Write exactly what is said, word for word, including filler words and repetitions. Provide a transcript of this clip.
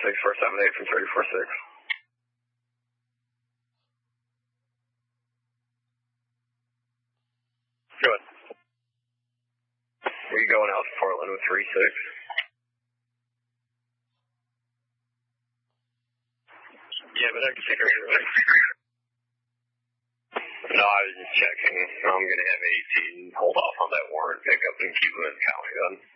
six four seven eight from thirty four six. Good. Where you going out to Portland with three six? Yeah, but I can figure it out. No, I was just checking. I'm going to have eighteen hold off on that warrant pickup and keep him in the county gun.